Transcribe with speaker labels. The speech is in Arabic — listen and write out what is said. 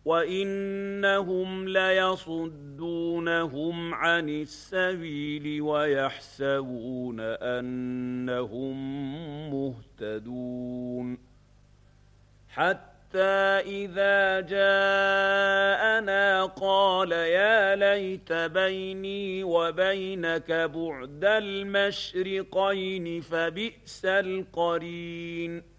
Speaker 1: وإنهم ليصدونهم عن السبيل ويحسبون أنهم مهتدون حتى إذا جاءنا قال يا ليت بيني وبينك بعد المشرقين فبئس القرين